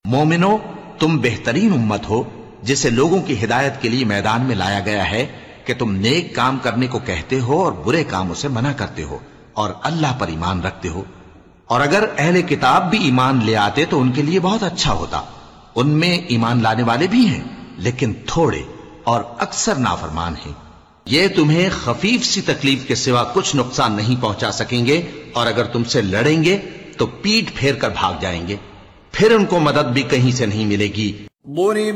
मोमिनो, तुम बेहतरीन उम्मत हो जिसे लोगों की हिदायत के लिए मैदान में लाया गया है कि तुम नेक काम करने को कहते हो और बुरे कामों से मना करते हो और अल्लाह पर ईमान रखते हो। और अगर अहले किताब भी ईमान ले आते तो उनके लिए बहुत अच्छा होता। उनमें ईमान लाने वाले भी हैं, लेकिन थोड़े और अक्सर नाफरमान हैं। ये तुम्हें खफीफ सी तकलीफ के सिवा कुछ नुकसान नहीं पहुंचा सकेंगे, और अगर तुमसे लड़ेंगे तो पीठ फेर कर भाग जाएंगे, फिर उनको मदद भी कहीं से नहीं मिलेगी।